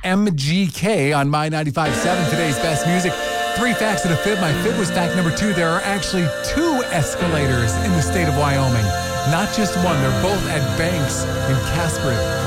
MGK on My 95.7, today's best music. 3 facts and a fib. My fib was fact number 2. There are actually 2 escalators in the state of Wyoming. Not just one. They're both at banks in Casper.